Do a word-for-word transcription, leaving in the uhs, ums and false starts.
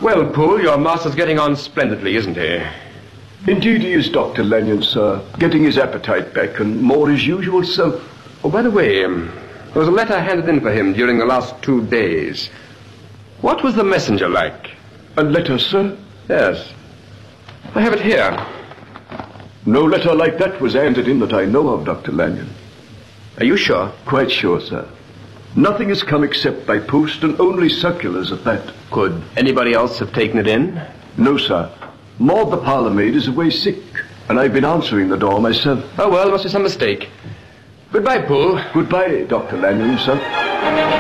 Well, Poole, your master's getting on splendidly, isn't he? Indeed he is, Doctor Lanyon, sir. Getting his appetite back and more as usual, sir. Oh, by the way, um, there was a letter handed in for him during the last two days. What was the messenger like? A letter, sir? Yes. I have it here. No letter like that was handed in that I know of, Doctor Lanyon. Are you sure? Quite sure, sir. Nothing has come except by post, and only circulars at that. Could anybody else have taken it in? No, sir. Maud, the parlour maid, is away sick, and I've been answering the door myself. Oh, well, there must be some mistake. Goodbye, Poole. Goodbye, Doctor Lanyon, sir.